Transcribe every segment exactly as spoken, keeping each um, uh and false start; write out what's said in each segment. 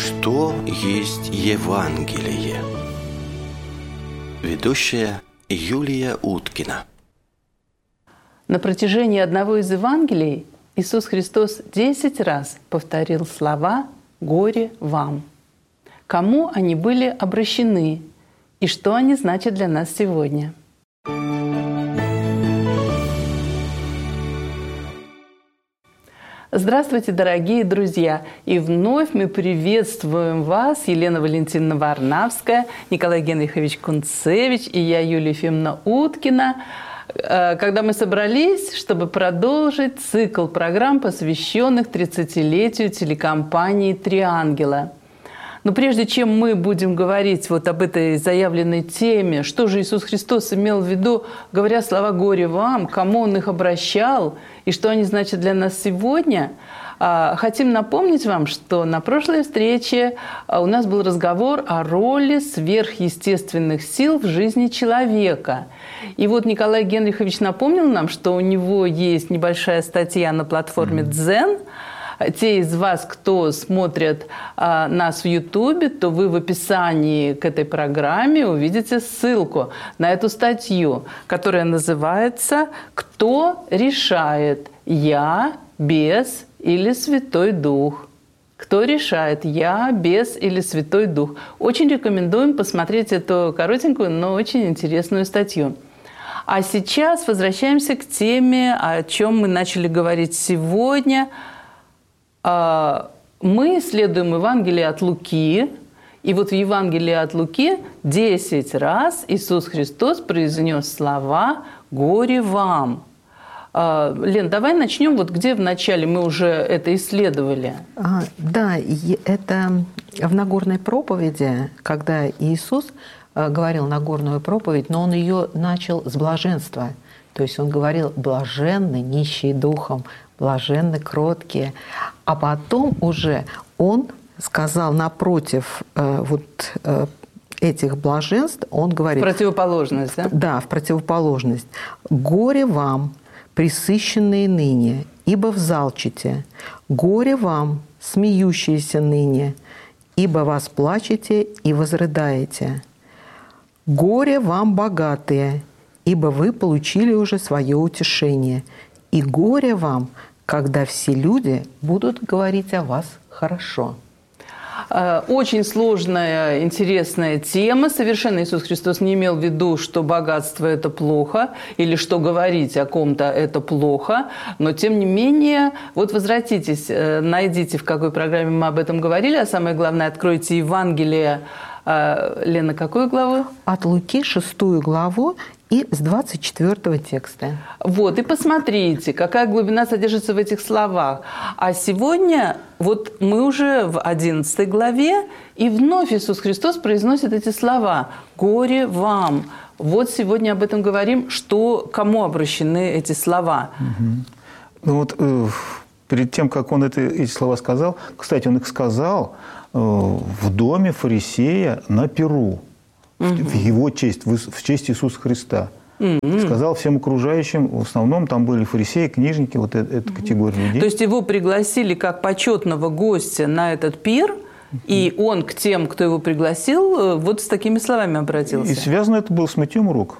Что есть Евангелие? Ведущая Юлия Уткина. На протяжении одного из Евангелий Иисус Христос десять раз повторил слова «Горе вам». Кому они были обращены и что они значат для нас сегодня? Здравствуйте, дорогие друзья! И вновь мы приветствуем вас, Елена Валентиновна Варнавская, Николай Генрихович Кунцевич и я, Юлия Ефимовна Уткина, когда мы собрались, чтобы продолжить цикл программ, посвященных тридцатилетию телекомпании «Три ангела». Но прежде чем мы будем говорить вот об этой заявленной теме, что же Иисус Христос имел в виду, говоря слова «горе вам», кому Он их обращал и что они значат для нас сегодня, хотим напомнить вам, что на прошлой встрече у нас был разговор о роли сверхъестественных сил в жизни человека. И вот Николай Генрихович напомнил нам, что у него есть небольшая статья на платформе «Дзен». Те из вас, кто смотрят а, нас в Ютубе, то вы в описании к этой программе увидите ссылку на эту статью, которая называется «Кто решает, я, бес или Святой Дух?» Кто решает, я, бес или Святой Дух? Очень рекомендуем посмотреть эту коротенькую, но очень интересную статью. А сейчас возвращаемся к теме, о чем мы начали говорить сегодня. Мы исследуем Евангелие от Луки, и вот в Евангелии от Луки десять раз Иисус Христос произнес слова «Горе вам». Лен, давай начнем, вот где в начале мы уже это исследовали. А, да, это в Нагорной проповеди, когда Иисус говорил Нагорную проповедь, но Он ее начал с блаженства. То есть Он говорил «блаженны, нищие духом», блаженны, кроткие. А потом уже Он сказал напротив э, вот э, этих блаженств, Он говорит... В противоположность, да? Да, в противоположность. «Горе вам, пресыщенные ныне, ибо взалчите. Горе вам, смеющиеся ныне, ибо восплачете и возрыдаете. Горе вам, богатые, ибо вы получили уже свое утешение. И горе вам, когда все люди будут говорить о вас хорошо». Очень сложная, интересная тема. Совершенно Иисус Христос не имел в виду, что богатство – это плохо, или что говорить о ком-то – это плохо. Но, тем не менее, вот возвратитесь, найдите, в какой программе мы об этом говорили, а самое главное, откройте Евангелие. Лена, какую главу? От Луки, шестую главу. И с двадцать четвёртого текста. Вот, и посмотрите, какая глубина содержится в этих словах. А сегодня вот мы уже в одиннадцатой главе, и вновь Иисус Христос произносит эти слова «Горе вам». Вот сегодня об этом говорим, что, кому обращены эти слова. Угу. Ну вот э, перед тем, как Он это, эти слова сказал, кстати, Он их сказал э, в доме фарисея на пиру. В его честь, в честь Иисуса Христа. Mm-hmm. Сказал всем окружающим, в основном там были фарисеи, книжники, вот эта, эта категория людей. То есть его пригласили как почетного гостя на этот пир, mm-hmm. и он к тем, кто его пригласил, вот с такими словами обратился. И связано это было с мытьем рук.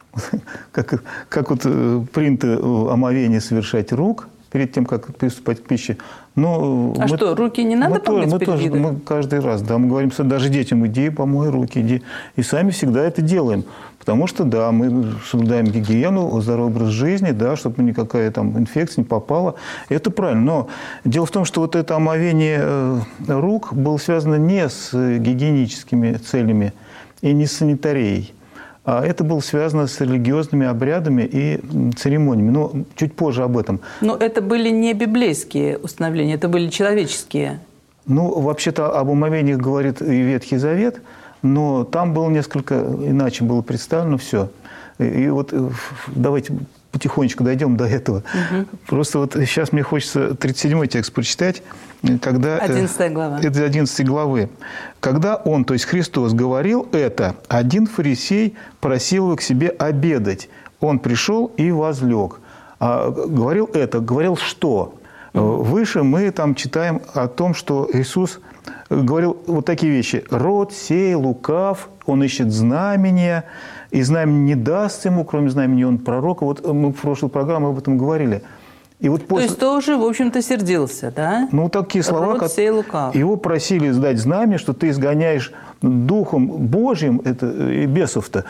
Как, как вот принято омовение совершать рук перед тем, как приступать к пище. Но а мы, что, руки не надо помыть мы перед тоже, едой? Мы каждый раз, да, мы говорим даже детям, иди помой руки, иди. И сами всегда это делаем. Потому что, да, мы соблюдаем гигиену, здоровый образ жизни, да, чтобы никакая там инфекция не попала. Это правильно. Но дело в том, что вот это омовение рук было связано не с гигиеническими целями и не с санитарией. А это было связано с религиозными обрядами и церемониями. Но чуть позже об этом. Но это были не библейские установления, это были человеческие. Ну, вообще-то об омовениях говорит и Ветхий Завет, но там было несколько иначе было представлено все. И вот давайте потихонечку дойдем до этого. Угу. Просто вот сейчас мне хочется тридцать седьмой текст прочитать. Когда, одиннадцатая глава. Это одиннадцатой главы. Когда он, то есть Христос, говорил это, один фарисей просил его к себе обедать. Он пришел и возлег. А говорил это, говорил что? Угу. Выше мы там читаем о том, что Иисус говорил вот такие вещи. «Род сей лукав, он ищет знамения, и знамение не даст ему, кроме знамения он пророка». Вот мы в прошлой программе об этом говорили. И вот после... То есть тоже, в общем-то, сердился, да? Ну, такие слова, как... Его просили сдать знамение, что ты изгоняешь Духом Божьим, это и бесов-то.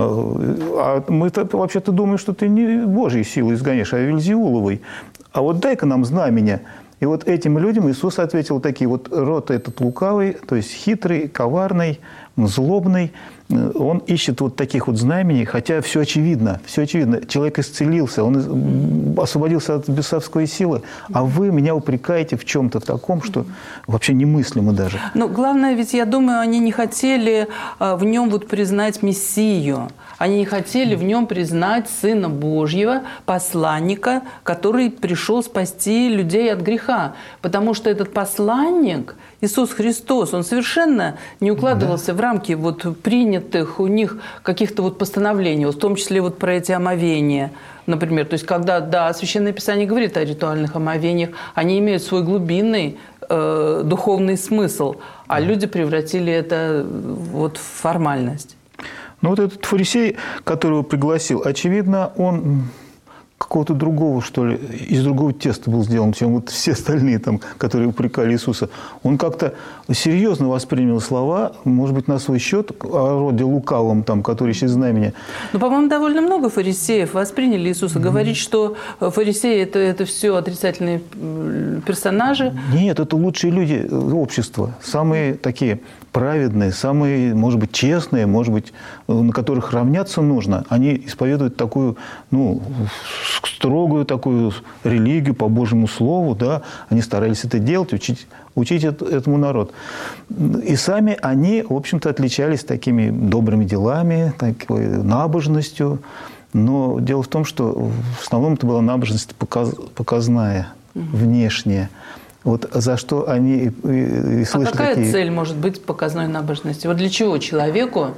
А мы вообще-то думаем, что ты не Божьей силой изгоняешь, а Вельзевуловой. А вот дай-ка нам знамение. И вот этим людям Иисус ответил такие: вот род этот лукавый, то есть хитрый, коварный, злобный, он ищет вот таких вот знамений, хотя все очевидно, все очевидно. Человек исцелился, он освободился от бесовской силы, а вы меня упрекаете в чем-то таком, что вообще немыслимо даже. Но главное, ведь, я думаю, они не хотели в нем вот признать Мессию. Они не хотели в нем признать Сына Божьего, посланника, который пришел спасти людей от греха. Потому что этот посланник, Иисус Христос, он совершенно не укладывался да. в рамки вот принятых у них каких-то вот постановлений, в том числе вот про эти омовения, например. То есть, когда, да, Священное Писание говорит о ритуальных омовениях, они имеют свой глубинный э, духовный смысл, а люди превратили это вот в формальность. Ну, вот этот фарисей, которого пригласил, очевидно, он какого-то другого, что ли, из другого теста был сделан, чем вот все остальные, там, которые упрекали Иисуса. Он как-то серьезно воспринял слова, может быть, на свой счет, о роде лукавом, там, который ищет знамения. Ну, по-моему, довольно много фарисеев восприняли Иисуса. Mm-hmm. Говорить, что фарисеи это, – это все отрицательные персонажи. Нет, это лучшие люди общества, самые такие праведные, самые, может быть, честные, может быть, на которых равняться нужно. Они исповедуют такую, ну, строгую такую религию по Божьему Слову, да, они старались это делать, учить, учить этому народ. И сами они, в общем-то, отличались такими добрыми делами, такой набожностью. Но дело в том, что в основном это была набожность показ, показная, внешняя. Вот за что они и, и слышали. А какая такие... цель может быть показной набожности? Вот для чего человеку?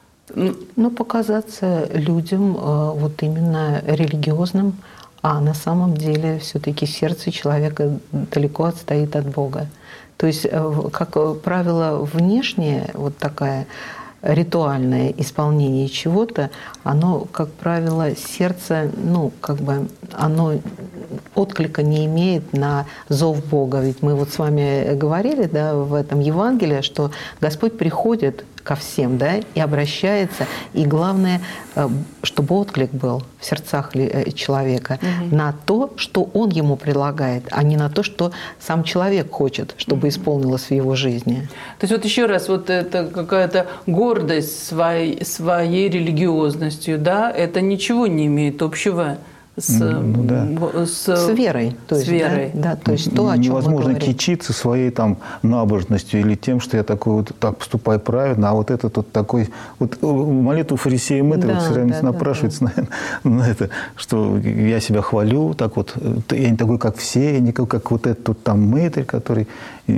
Ну, показаться людям вот именно религиозным, а на самом деле все-таки сердце человека далеко отстоит от Бога. То есть, как правило, внешнее вот такая ритуальное исполнение чего-то, оно, как правило, сердце, ну, как бы, оно отклика не имеет на зов Бога. Ведь мы вот с вами говорили, да, в этом Евангелии, что Господь приходит ко всем, да, и обращается, и главное, чтобы отклик был в сердцах человека угу. на то, что он ему предлагает, а не на то, что сам человек хочет, чтобы исполнилось в его жизни. То есть вот еще раз, вот это какая-то гордость своей, своей религиозностью, да, это ничего не имеет общего с, ну, да. с, с верой. То есть, с верой. Да, да, то есть то, о чем невозможно мы говорим. кичиться своей там набожностью или тем, что я такой вот так поступаю правильно, а вот этот вот такой... Вот молитву фарисея мытаря да, все время да, напрашивается да, да. На, на это, что я себя хвалю, так вот, я не такой, как все, я не такой, как вот этот вот там мытарь, который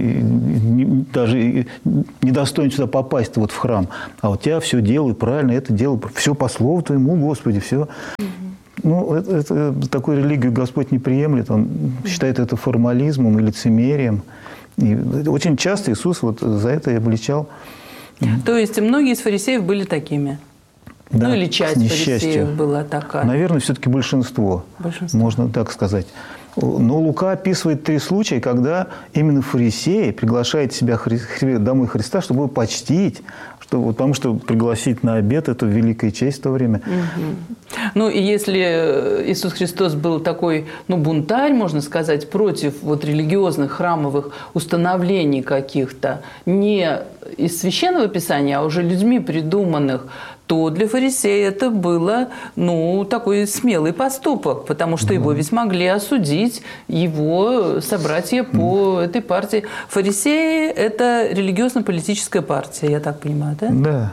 даже не достоин сюда попасть вот в храм. А вот я все делаю правильно, это делаю, все по слову Твоему, Господи, все... Ну, это, это, такую религию Господь не приемлет. Он считает это формализмом и лицемерием. И очень часто Иисус вот за это и обличал. То есть многие из фарисеев были такими? Да, ну, или часть фарисеев была такая? Наверное, все-таки большинство, большинство, можно так сказать. Но Лука описывает три случая, когда именно фарисеи приглашают себя домой Христа, чтобы его почтить, что, потому что пригласить на обед – это великая честь в то время. Угу. Ну, и если Иисус Христос был такой, ну, бунтарь, можно сказать, против вот религиозных храмовых установлений каких-то, не из Священного Писания, а уже людьми придуманных, то для фарисея это было, ну, такой смелый поступок, потому что его ведь могли осудить его собратья по этой партии. Фарисеи – это религиозно-политическая партия, я так понимаю, да? Да.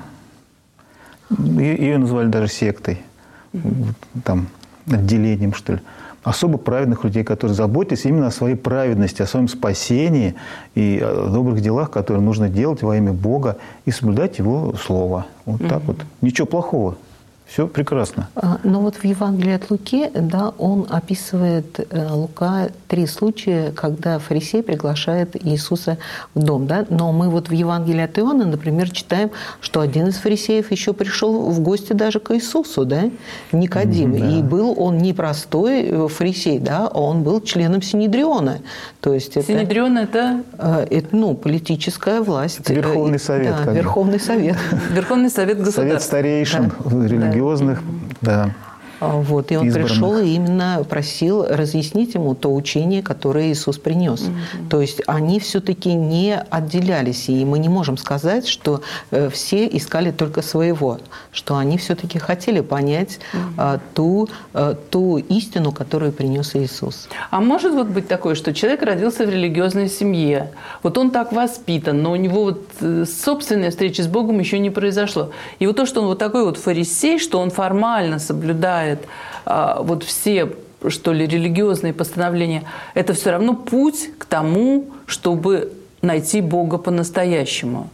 Ее назвали даже сектой, там, отделением, что ли. Особо праведных людей, которые заботятся именно о своей праведности, о своем спасении и о добрых делах, которые нужно делать во имя Бога и соблюдать Его Слово. Вот mm-hmm. так вот. Ничего плохого. Все прекрасно. Но вот в Евангелии от Луки, да, он описывает, Лука, три случая, когда фарисей приглашает Иисуса в дом. Да? Но мы вот в Евангелии от Иоанна, например, читаем, что один из фарисеев еще пришел в гости даже к Иисусу, да? Никодим. Mm-hmm, да. И был он не простой фарисей, да, а он был членом Синедриона. То есть это, Синедрион – это? это? Ну, политическая власть. Это Верховный Совет. Да, Верховный Совет. Верховный Совет государства. Совет старейшин религиозных. Да. Вот, и он избранных. Пришел и именно просил разъяснить ему то учение, которое Иисус принес. Mm-hmm. То есть они все-таки не отделялись, и мы не можем сказать, что все искали только своего, что они все-таки хотели понять mm-hmm. ту, ту истину, которую принес Иисус. А может вот быть такое, что человек родился в религиозной семье, вот он так воспитан, но у него вот собственная встреча с Богом еще не произошло. И вот то, что он вот такой вот фарисей, что он формально соблюдает а, вот все, что ли, религиозные постановления, это все равно путь к тому, чтобы найти Бога по-настоящему.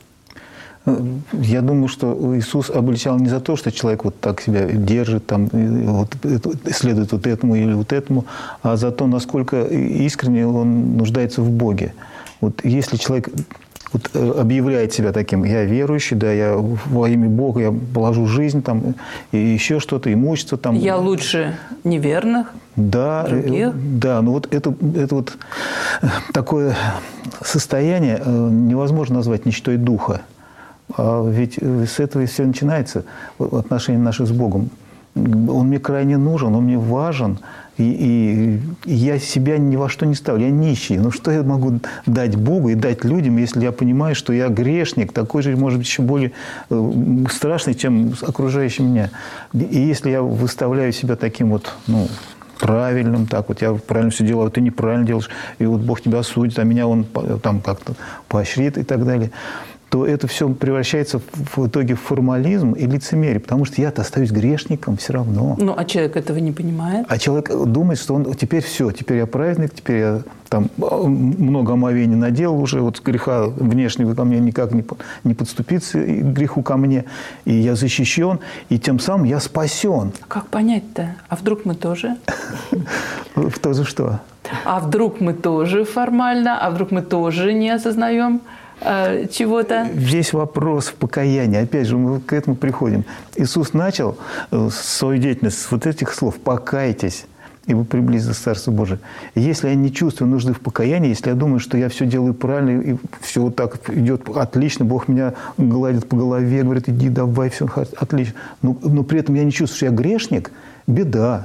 Я думаю, что Иисус обличал не за то, что человек вот так себя держит, там, вот, следует вот этому или вот этому, а за то, насколько искренне он нуждается в Боге. Вот если человек вот объявляет себя таким: я верующий, да, я во имя Бога, я положу жизнь там, и еще что-то, имущество там. Я лучше неверных, да, других. Да, но вот это, это вот такое состояние невозможно назвать нищетой духа. А ведь с этого и все начинается, отношения наши с Богом. Он мне крайне нужен, он мне важен, и, и я себя ни во что не ставлю, я нищий. Ну что я могу дать Богу и дать людям, если я понимаю, что я грешник, такой же, может быть, еще более страшный, чем окружающий меня. И если я выставляю себя таким вот, ну, правильным, так вот, я правильно все делаю, а ты неправильно делаешь, и вот Бог тебя судит, а меня Он там как-то поощрит и так далее, то это все превращается в итоге в формализм и лицемерие, потому что я-то остаюсь грешником все равно. Ну, а человек этого не понимает? А человек думает, что он теперь все, теперь я праведник, теперь я там много омовений наделал уже, вот греха внешнего ко мне никак не, не подступиться, и греху ко мне, и я защищен, и тем самым я спасен. Как понять-то? А вдруг мы тоже? В то же что? А вдруг мы тоже формально, а вдруг мы тоже не осознаем чего-то? Весь вопрос в покаянии. Опять же, мы к этому приходим. Иисус начал свою деятельность с вот этих слов: «Покайтесь, и вы приблизитесь к Царству Божию». Если я не чувствую нужды в покаянии, если я думаю, что я все делаю правильно, и все вот так идет отлично, Бог меня гладит по голове, говорит: иди, давай, все отлично. Но, но при этом я не чувствую, что я грешник, беда.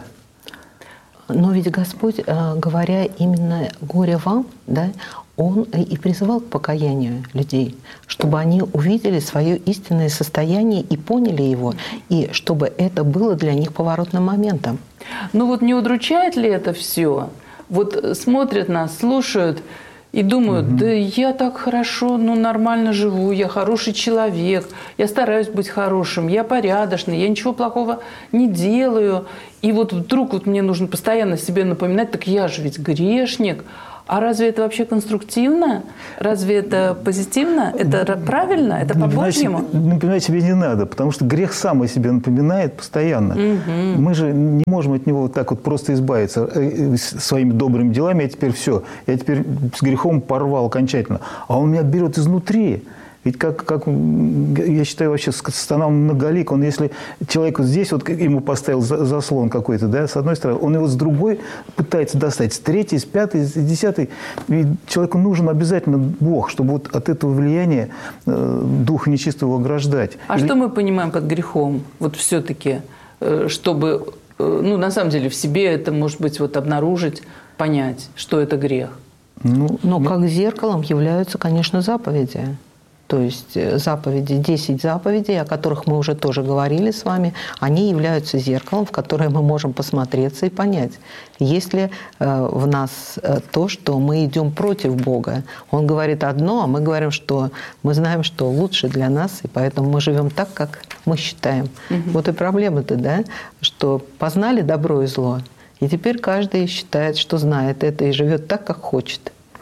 Но ведь Господь, говоря именно «горе вам», да, Он и призывал к покаянию людей, чтобы они увидели свое истинное состояние и поняли его, и чтобы это было для них поворотным моментом. Ну вот не удручает ли это все? Вот смотрят нас, слушают и думают: угу. да я так хорошо, ну нормально живу, я хороший человек, я стараюсь быть хорошим, я порядочный, я ничего плохого не делаю. И вот вдруг вот мне нужно постоянно себе напоминать: так я же ведь грешник. А разве это вообще конструктивно? Разве это позитивно? Это правильно? Это по-божьему? Напоминать себе не надо, потому что грех сам о себе напоминает постоянно. Угу. Мы же не можем от него вот так вот просто избавиться своими добрыми делами. Я теперь все, я теперь с грехом порвал окончательно. А он меня берет изнутри. Ведь как, как я считаю, вообще сатана многолик. Он, если человек вот здесь вот ему поставил заслон какой-то, да, с одной стороны, он его с другой пытается достать, с третьей, с пятой, с десятой. И человеку нужен обязательно Бог, чтобы вот от этого влияния э, духа нечистого ограждать. А Или... что мы понимаем под грехом? Вот все-таки, э, чтобы, э, ну, на самом деле, в себе это, может быть, вот обнаружить, понять, что это грех. Ну, Но как зеркалом являются, конечно, заповеди. То есть заповеди, десять заповедей, о которых мы уже тоже говорили с вами, они являются зеркалом, в которое мы можем посмотреться и понять, есть ли в нас то, что мы идем против Бога. Он говорит одно, а мы говорим, что мы знаем, что лучше для нас, и поэтому мы живем так, как мы считаем. Угу. Вот и проблема-то, да, что познали добро и зло, и теперь каждый считает, что знает это, и живет так, как хочет.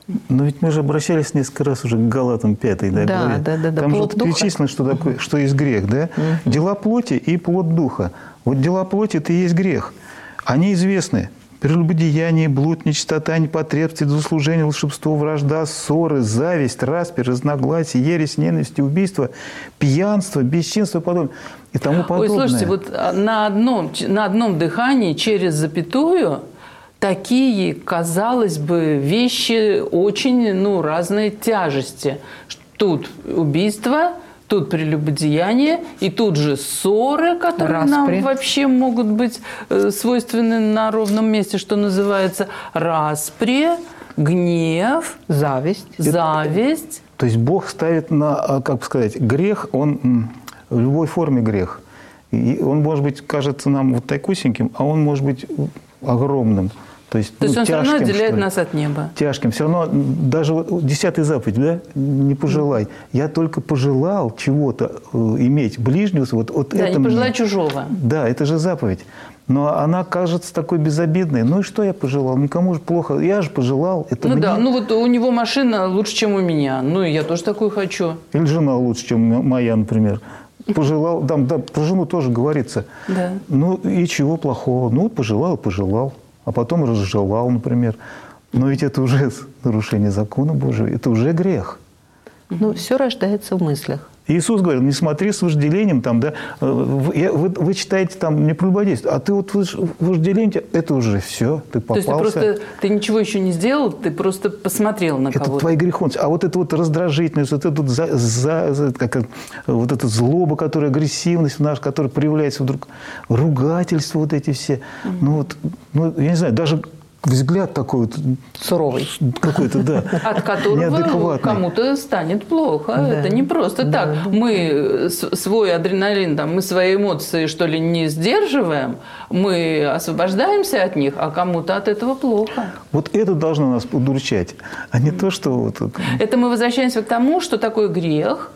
Но ведь мы же обращались несколько раз уже к Галатам пятой, да, Да, главе. да, да, да. Там же Плод вот духа. перечислено, что такое, что есть грех, да? Дела плоти и плод духа. Вот дела плоти – это и есть грех. Они известны. Прелюбодеяние, блуд, нечистота, непотребство, злослужение, волшебство, вражда, ссоры, зависть, распри, разногласия, ересь, ненависть, убийство, пьянство, бесчинство и подобное. И тому подобное. Ой, слушайте, вот на одном, на одном дыхании через запятую такие, казалось бы, вещи очень, ну, разной тяжести. Тут убийство, тут прелюбодеяние, и тут же ссоры, которые Распри. нам вообще могут быть э, свойственны на ровном месте, что называется, распри, гнев, Зависть. зависть. То есть Бог ставит на, как бы сказать, грех, он м, в любой форме грех. И он, может быть, кажется нам вот такусеньким, а он может быть огромным. То есть, То есть ну, он все равно тяжким, отделяет что ли. нас от неба. Тяжким. Все равно даже вот десятая заповедь, да, не пожелай. Я только пожелал чего-то э, иметь ближнего. Вот, вот Да, это не пожелай мне- чужого. Да, это же заповедь. Но она кажется такой безобидной. Ну и что я пожелал? Никому же плохо. Я же пожелал. Это Ну мне. да, ну вот у него машина лучше, чем у меня. Ну и я тоже такую хочу. Или жена лучше, чем моя, например. Пожелал, там, да, про жену тоже говорится. Да. Ну и чего плохого? Ну, пожелал, пожелал. А потом разжелал, например. Но ведь это уже нарушение закона Божьего. Это уже грех. Но все рождается в мыслях. Иисус говорил, не смотри с вожделением, там, да, вы, вы, вы читаете там не прелюбодействие, а ты вот вожделение, это уже все, ты попался. То есть ты просто ты ничего еще не сделал, ты просто посмотрел на Это кого-то. твои греховности. А вот это вот раздражительность, вот это вот, за, за, за- как, вот эта злоба, которая, агрессивность наша, которая проявляется вдруг, ругательства вот эти все. Ну вот, ну, я не знаю, даже взгляд такой вот Суровый. какой-то, да, От которого неадекватный. кому-то станет плохо. Да. Это не просто так. Мы с- свой адреналин, там, мы свои эмоции, что ли, не сдерживаем, мы освобождаемся от них, а кому-то от этого плохо. Вот это должно нас удручать, а не то, что вот... Это мы возвращаемся к тому, что такое грех.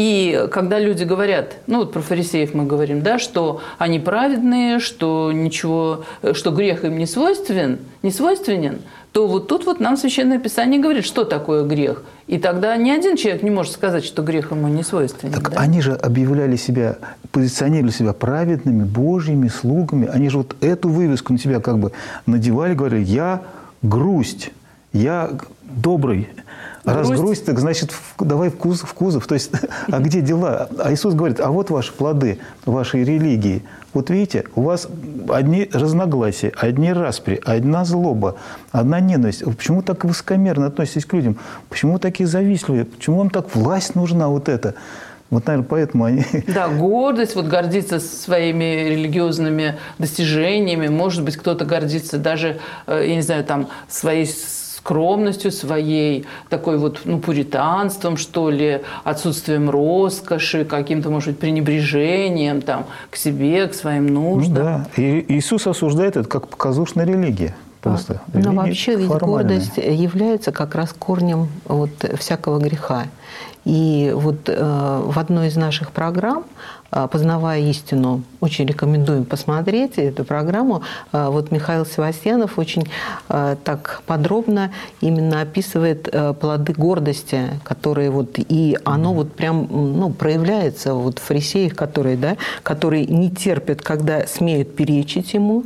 И когда люди говорят, ну вот про фарисеев мы говорим, да, что они праведные, что ничего, что грех им не свойственен, не свойственен, то вот тут вот нам Священное Писание говорит, что такое грех. И тогда ни один человек не может сказать, что грех ему не свойственен. Так да? они же объявляли себя, позиционировали себя праведными, Божьими слугами. Они же вот эту вывеску на себя как бы надевали, говорили, я грусть, я добрый. А раз Грусть. грусть, так значит, в- давай в кузов, в кузов. То есть, а где дела? А Иисус говорит, а вот ваши плоды вашей религии. Вот видите, у вас одни разногласия, одни распри, одна злоба, одна ненависть. Вы почему так высокомерно относитесь к людям? Почему вы такие завистливые? Почему вам так власть нужна вот эта? Вот, наверное, поэтому они... Да, гордость, вот гордиться своими религиозными достижениями. Может быть, кто-то гордится даже, э, я не знаю, там, своей скромностью своей, такой вот, ну, пуританством, что ли, отсутствием роскоши, каким-то, может быть, пренебрежением там, к себе, к своим Ну нуждам. да. И Иисус осуждает это как показушная религия. Просто. Но Религия вообще ведь формальная. гордость является как раз корнем вот всякого греха. И вот э, в одной из наших программ э, «Познавая истину», очень рекомендуем посмотреть эту программу. Э, вот Михаил Севастьянов очень э, так подробно именно описывает э, плоды гордости, которые вот, и оно вот прям, ну, проявляется вот в фарисеях, которые, да, которые не терпят, когда смеют перечить ему,